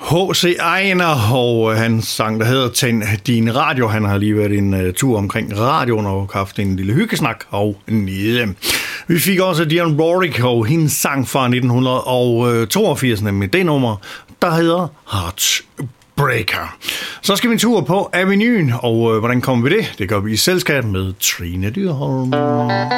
H.C. Ejner og hans sang, der hedder Tænd din radio. Han har lige været en tur omkring radioen og haft en lille hyggesnak og nede. Vi fik også Dionne Warwick og hendes sang fra 1982, med det nummer, der hedder Heartbreaker. Så skal vi en tur på Avenuen, og hvordan kommer vi det? Det gør vi i selskab med Trine Dyrholm.